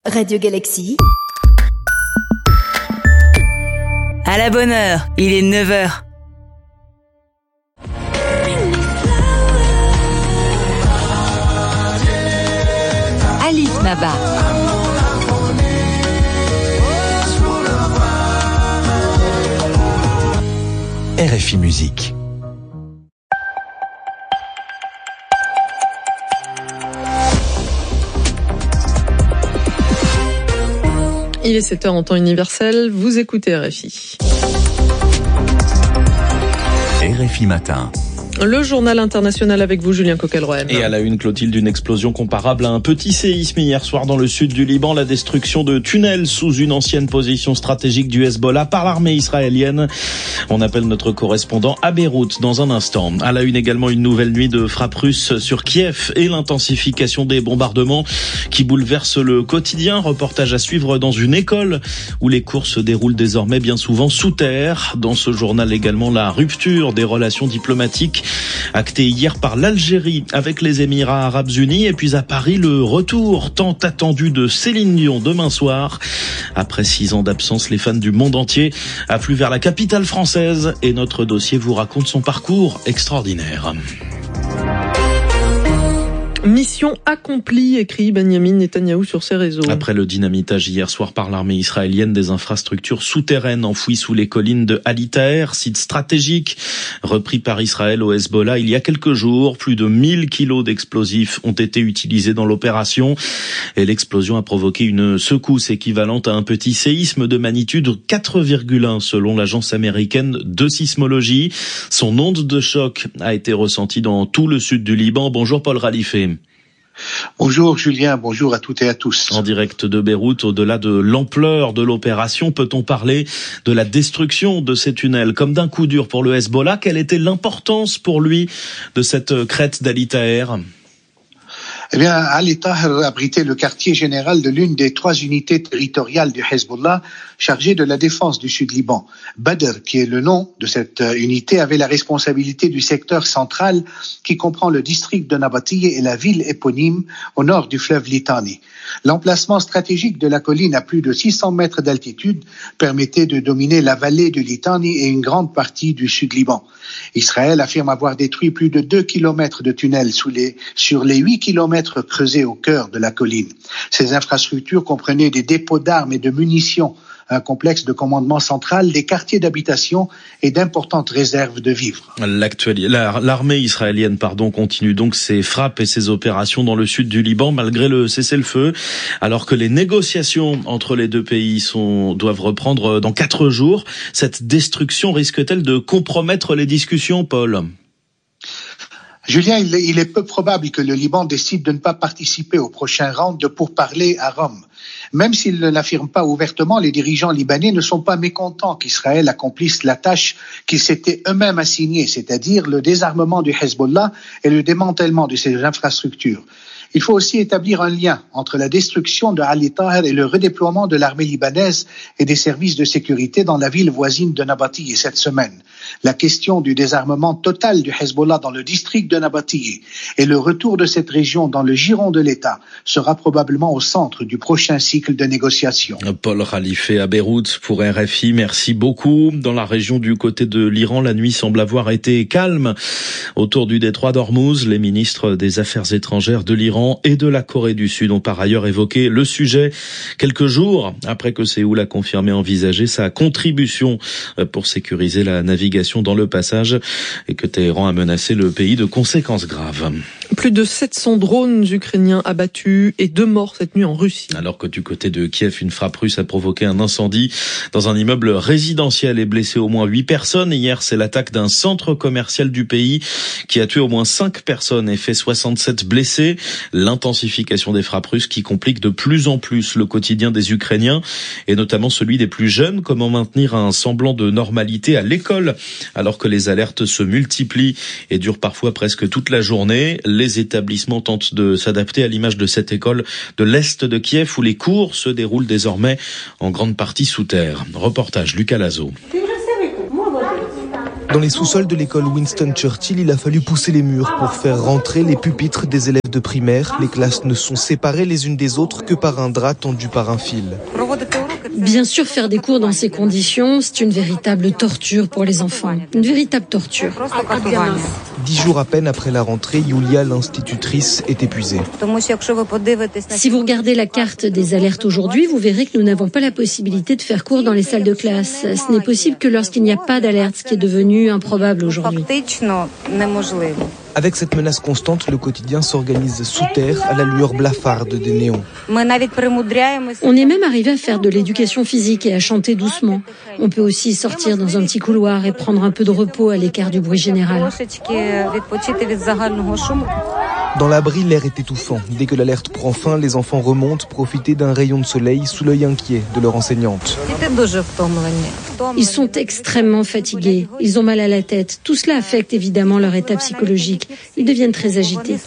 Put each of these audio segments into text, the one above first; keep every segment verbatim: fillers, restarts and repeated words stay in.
Radio Galaxy. À la bonne heure, il est neuf heures. Alice Naba. R F I Musique. Il est sept heures en temps universel, vous écoutez R F I. R F I Matin. Le journal international avec vous, Julien Coquelroen. Et à la une, Clotilde, d'une explosion comparable à un petit séisme hier soir dans le sud du Liban, la destruction de tunnels sous une ancienne position stratégique du Hezbollah par l'armée israélienne. On appelle notre correspondant à Beyrouth dans un instant. À la une également, une nouvelle nuit de frappes russes sur Kiev et l'intensification des bombardements qui bouleversent le quotidien. Reportage à suivre dans une école où les cours se déroulent désormais bien souvent sous terre. Dans ce journal également, la rupture des relations diplomatiques acté hier par l'Algérie avec les Émirats Arabes Unis. Et puis à Paris, le retour tant attendu de Céline Dion demain soir. Après six ans d'absence, les fans du monde entier affluent vers la capitale française et notre dossier vous raconte son parcours extraordinaire. Mission accomplie, écrit Benjamin Netanyahou sur ses réseaux. Après le dynamitage hier soir par l'armée israélienne des infrastructures souterraines enfouies sous les collines de Ali Taher, site stratégique repris par Israël au Hezbollah il y a quelques jours, plus de mille kilos d'explosifs ont été utilisés dans l'opération et l'explosion a provoqué une secousse équivalente à un petit séisme de magnitude quatre virgule un selon l'agence américaine de sismologie. Son onde de choc a été ressentie dans tout le sud du Liban. Bonjour Paul Ralifé. Bonjour Julien, bonjour à toutes et à tous. En direct de Beyrouth, au-delà de l'ampleur de l'opération, peut-on parler de la destruction de ces tunnels comme d'un coup dur pour le Hezbollah? Quelle était l'importance pour lui de cette crête d'Ali Taher? Eh bien, Ali Taher abritait le quartier général de l'une des trois unités territoriales du Hezbollah chargée de la défense du Sud-Liban. Badr, qui est le nom de cette unité, avait la responsabilité du secteur central qui comprend le district de Nabatieh et la ville éponyme au nord du fleuve Litani. L'emplacement stratégique de la colline à plus de six cents mètres d'altitude permettait de dominer la vallée du Litani et une grande partie du Sud-Liban. Israël affirme avoir détruit plus de deux kilomètres de tunnels sous les, sur les huit kilomètres creusés au cœur de la colline. Ces infrastructures comprenaient des dépôts d'armes et de munitions, un complexe de commandement central, des quartiers d'habitation et d'importantes réserves de vivres. L'actualité, l'armée israélienne, pardon, continue donc ses frappes et ses opérations dans le sud du Liban malgré le cessez-le-feu, alors que les négociations entre les deux pays sont, doivent reprendre dans quatre jours. Cette destruction risque-t-elle de compromettre les discussions, Paul ? Julien, il est, il est peu probable que le Liban décide de ne pas participer au prochain round de pourparlers à Rome. Même s'ils ne l'affirment pas ouvertement, les dirigeants libanais ne sont pas mécontents qu'Israël accomplisse la tâche qu'ils s'étaient eux-mêmes assignée, c'est-à-dire le désarmement du Hezbollah et le démantèlement de ses infrastructures. Il faut aussi établir un lien entre la destruction de Ali Taher et le redéploiement de l'armée libanaise et des services de sécurité dans la ville voisine de Nabatieh cette semaine. La question du désarmement total du Hezbollah dans le district de Nabatieh et le retour de cette région dans le giron de l'État sera probablement au centre du prochain cycle de négociations. Paul Ralifé à Beyrouth pour R F I, merci beaucoup. Dans la région du côté de l'Iran, la nuit semble avoir été calme. Autour du détroit d'Ormuz, les ministres des Affaires étrangères de l'Iran et de la Corée du Sud ont par ailleurs évoqué le sujet quelques jours après que Séoul a confirmé envisager sa contribution pour sécuriser la navigation dans le passage et que Téhéran a menacé le pays de conséquences graves. Plus de sept cents drones ukrainiens abattus et deux morts cette nuit en Russie. Alors que du côté de Kiev, une frappe russe a provoqué un incendie dans un immeuble résidentiel et blessé au moins huit personnes. Hier, c'est l'attaque d'un centre commercial du pays qui a tué au moins cinq personnes et fait soixante-sept blessés. L'intensification des frappes russes qui complique de plus en plus le quotidien des Ukrainiens et notamment celui des plus jeunes. Comment maintenir un semblant de normalité à l'école alors que les alertes se multiplient et durent parfois presque toute la journée. Les établissements tentent de s'adapter à l'image de cette école de l'Est de Kiev où les cours se déroulent désormais en grande partie sous terre. Reportage Lucas Lazo. Dans les sous-sols de l'école Winston Churchill, il a fallu pousser les murs pour faire rentrer les pupitres des élèves de primaire. Les classes ne sont séparées les unes des autres que par un drap tendu par un fil. Bien sûr, faire des cours dans ces conditions, c'est une véritable torture pour les enfants. Une véritable torture. Dix jours à peine après la rentrée, Yulia, l'institutrice, est épuisée. Si vous regardez la carte des alertes aujourd'hui, vous verrez que nous n'avons pas la possibilité de faire cours dans les salles de classe. Ce n'est possible que lorsqu'il n'y a pas d'alerte, ce qui est devenu improbable aujourd'hui. Avec cette menace constante, le quotidien s'organise sous terre à la lueur blafarde des néons. On est même arrivé à faire de l'éducation physique et à chanter doucement. On peut aussi sortir dans un petit couloir et prendre un peu de repos à l'écart du bruit général. Dans l'abri, l'air est étouffant. Dès que l'alerte prend fin, les enfants remontent profiter d'un rayon de soleil sous l'œil inquiet de leur enseignante. Ils sont extrêmement fatigués. Ils ont mal à la tête. Tout cela affecte évidemment leur état psychologique. Ils deviennent très agités.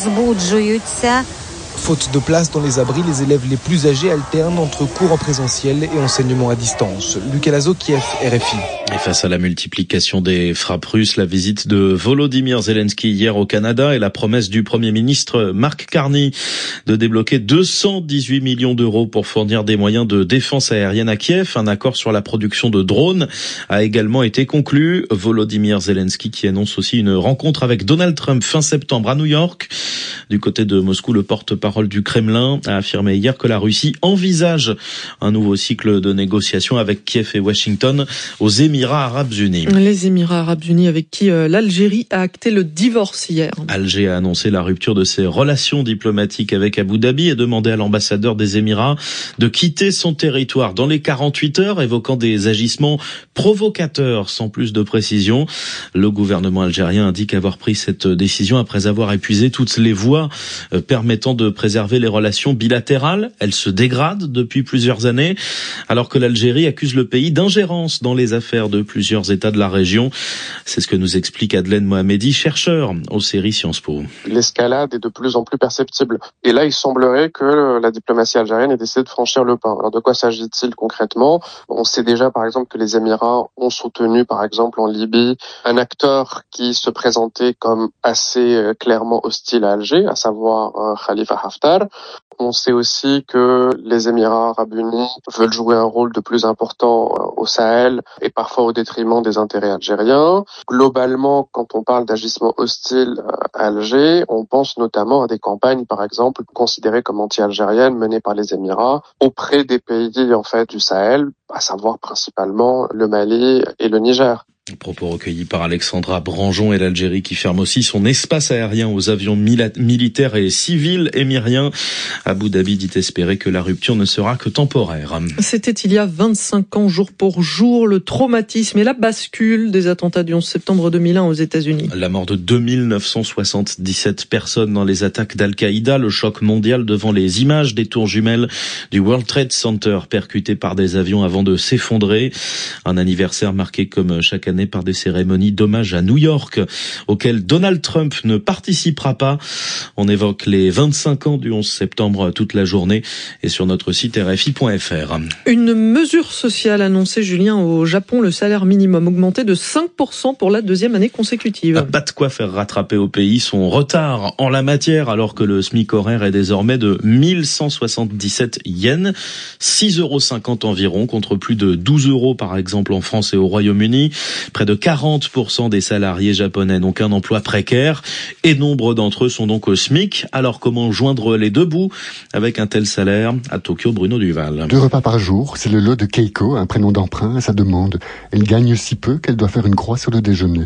Faute de place dans les abris, les élèves les plus âgés alternent entre cours en présentiel et enseignement à distance. Lucas Lazo, Kiev, R F I. Et face à la multiplication des frappes russes, la visite de Volodymyr Zelensky hier au Canada et la promesse du Premier ministre Mark Carney de débloquer deux cent dix-huit millions d'euros pour fournir des moyens de défense aérienne à Kiev. Un accord sur la production de drones a également été conclu. Volodymyr Zelensky qui annonce aussi une rencontre avec Donald Trump fin septembre à New York. Du côté de Moscou, le porte-parole du Kremlin a affirmé hier que la Russie envisage un nouveau cycle de négociations avec Kiev et Washington aux Émirats Arabes Unis. Les Émirats Arabes Unis avec qui euh, l'Algérie a acté le divorce hier. Alger a annoncé la rupture de ses relations diplomatiques avec Abu Dhabi et demandé à l'ambassadeur des Émirats de quitter son territoire dans les quarante-huit heures, évoquant des agissements provocateurs sans plus de précision. Le gouvernement algérien indique avoir pris cette décision après avoir épuisé toutes les voies permettant de préserver les relations bilatérales. Elles se dégradent depuis plusieurs années, alors que l'Algérie accuse le pays d'ingérence dans les affaires de plusieurs États de la région. C'est ce que nous explique Adelaine Mohamedi, chercheur aux séries Sciences Po. L'escalade est de plus en plus perceptible. Et là, il semblerait que la diplomatie algérienne ait décidé de franchir le pas. Alors, de quoi s'agit-il concrètement ? On sait déjà, par exemple, que les Émirats ont soutenu, par exemple, en Libye, un acteur qui se présentait comme assez clairement hostile à Alger, à savoir euh, Khalifa Haftar. On sait aussi que les Émirats Arabes Unis veulent jouer un rôle de plus important au Sahel et parfois au détriment des intérêts algériens. Globalement, quand on parle d'agissement hostile à Alger, on pense notamment à des campagnes, par exemple, considérées comme anti-algériennes menées par les Émirats auprès des pays en fait du Sahel, à savoir principalement le Mali et le Niger. Propos recueillis par Alexandra Branjon et l'Algérie qui ferme aussi son espace aérien aux avions mila- militaires et civils émiriens. Abu Dhabi dit espérer que la rupture ne sera que temporaire. C'était il y a vingt-cinq ans, jour pour jour, le traumatisme et la bascule des attentats du onze septembre deux mille un aux États-Unis. La mort de deux mille neuf cent soixante-dix-sept personnes dans les attaques d'Al-Qaïda, le choc mondial devant les images des tours jumelles du World Trade Center percutées par des avions avant de s'effondrer. Un anniversaire marqué comme chaque année par des cérémonies d'hommage à New York, auxquelles Donald Trump ne participera pas. On évoque les vingt-cinq ans du onze septembre toute la journée et sur notre site R F I point F R. Une mesure sociale annoncée, Julien, au Japon, le salaire minimum augmenté de cinq pour cent pour la deuxième année consécutive. Pas de quoi faire rattraper au pays son retard en la matière, alors que le SMIC horaire est désormais de mille cent soixante-dix-sept yens, six euros cinquante environ, contre plus de douze euros par exemple en France et au Royaume-Uni. Près de quarante pour cent des salariés japonais n'ont qu'un emploi précaire et nombre d'entre eux sont donc au SMIC. Alors comment joindre les deux bouts avec un tel salaire ? À Tokyo, Bruno Duval. Deux repas par jour, c'est le lot de Keiko, un prénom d'emprunt à sa demande. Elle gagne si peu qu'elle doit faire une croix sur le déjeuner.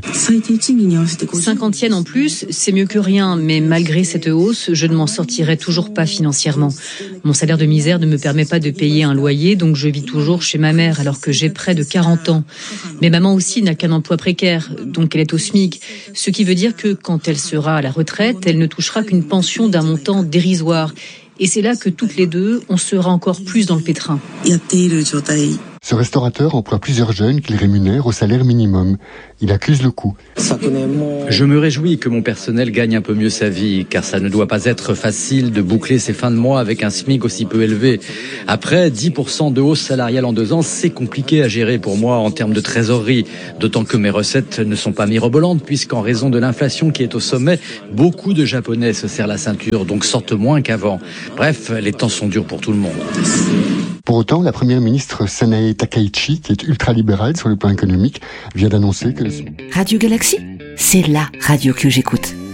cinquante yens en plus, c'est mieux que rien, mais malgré cette hausse, je ne m'en sortirai toujours pas financièrement. Mon salaire de misère ne me permet pas de payer un loyer, donc je vis toujours chez ma mère alors que j'ai près de quarante ans. Mais maman aussi n'a qu'un emploi précaire, donc elle est au SMIC. Ce qui veut dire que quand elle sera à la retraite, elle ne touchera qu'une pension d'un montant dérisoire. Et c'est là que toutes les deux, on sera encore plus dans le pétrin. Ce restaurateur emploie plusieurs jeunes qu'il rémunère au salaire minimum. Il accuse le coup. Je me réjouis que mon personnel gagne un peu mieux sa vie, car ça ne doit pas être facile de boucler ses fins de mois avec un SMIC aussi peu élevé. Après, dix pour cent de hausse salariale en deux ans, c'est compliqué à gérer pour moi en termes de trésorerie, d'autant que mes recettes ne sont pas mirobolantes, puisqu'en raison de l'inflation qui est au sommet, beaucoup de Japonais se serrent la ceinture, donc sortent moins qu'avant. Bref, les temps sont durs pour tout le monde. Pour autant, la première ministre Sanae Takaichi, qui est ultra-libérale sur le plan économique, vient d'annoncer que... Radio Galaxy, c'est la radio que j'écoute.